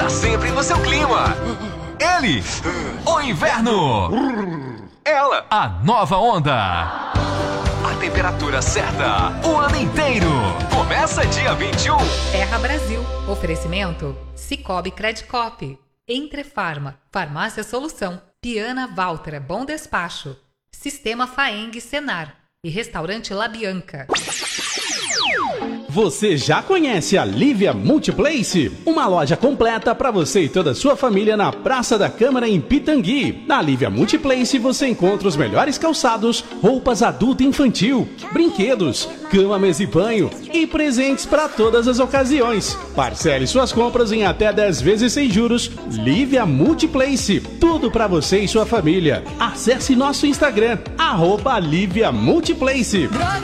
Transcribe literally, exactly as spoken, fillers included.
tá sempre no seu clima. Ele, o inverno. Ela, a nova onda. A temperatura certa, o ano inteiro. Começa dia vinte e um. Terra Brasil. Oferecimento Cicobi Credicop. Entrefarma, Farmácia Solução. Piana Valtra, Bom Despacho. Sistema Faeng Senar. E Restaurante La Bianca. Você já conhece a Lívia Multiplace? Uma loja completa para você e toda a sua família na Praça da Câmara em Pitangui. Na Lívia Multiplace você encontra os melhores calçados, roupas adulto e infantil, brinquedos, cama, mesa e banho e presentes para todas as ocasiões. Parcele suas compras em até dez vezes sem juros. Lívia Multiplace, tudo para você e sua família. Acesse nosso Instagram, arroba Lívia Multiplace.